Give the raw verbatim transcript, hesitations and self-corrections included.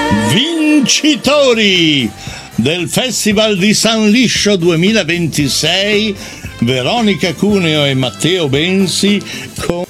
Vincitori del Festival di San Liscio duemilaventisei, Veronica Cuneo e Matteo Bensi con